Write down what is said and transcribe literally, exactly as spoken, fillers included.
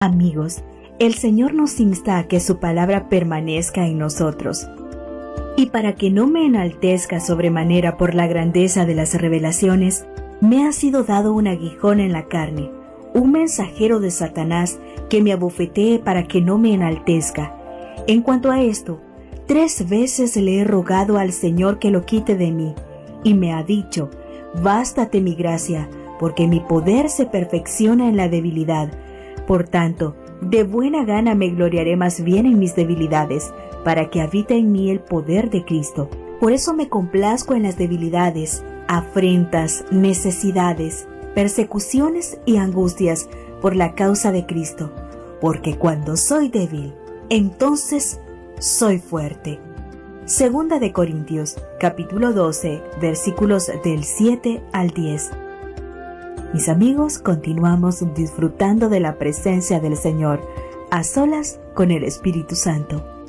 Amigos, el Señor nos insta a que su palabra permanezca en nosotros. Y para que no me enaltezca sobremanera por la grandeza de las revelaciones, me ha sido dado un aguijón en la carne, un mensajero de Satanás que me abofetee para que no me enaltezca. En cuanto a esto, tres veces le he rogado al Señor que lo quite de mí, y me ha dicho: bástate mi gracia, porque mi poder se perfecciona en la debilidad. Por tanto, de buena gana me gloriaré más bien en mis debilidades, para que habite en mí el poder de Cristo. Por eso me complazco en las debilidades, afrentas, necesidades, persecuciones y angustias por la causa de Cristo, porque cuando soy débil, entonces soy fuerte. Segunda de Corintios, capítulo doce, versículos del siete al diez. Mis amigos, continuamos disfrutando de la presencia del Señor, a solas con el Espíritu Santo.